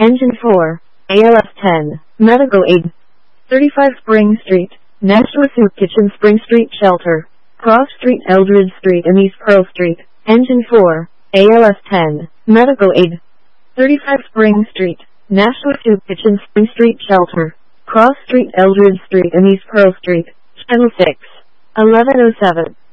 Engine 4, ALS 10, Medical Aid. 35 Spring Street, Nashua Soup Kitchen, Spring Street Shelter, Cross Street, Eldridge Street and East Pearl Street. Engine 4, ALS 10, Medical Aid. 35 Spring Street, Nashua Soup Kitchen, Spring Street Shelter, Cross Street, Eldridge Street and East Pearl Street. Channel 6, 1107.